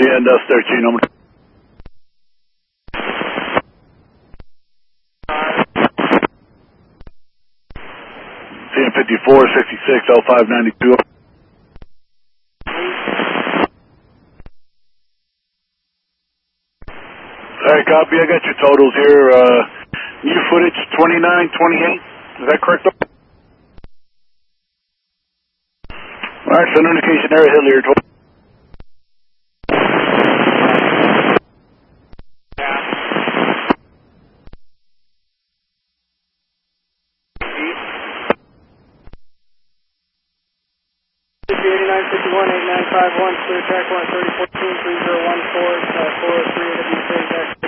and 13, number 5466 L592. Alright, copy. I got your totals here. New footage 2928. Is that correct? Alright, send indication area Hilliard. $8951-8951, clear track 13014, 3014, 403 AWC.